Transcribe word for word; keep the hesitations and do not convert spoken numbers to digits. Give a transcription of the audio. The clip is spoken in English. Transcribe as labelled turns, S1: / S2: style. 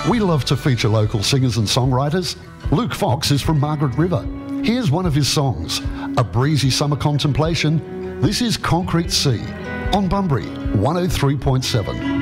S1: We love to feature local singers and songwriters. Luke Fox is from Margaret River. Here's one of his songs, A Breezy Summer Contemplation. This is Concrete Sea on Bunbury one oh three point seven.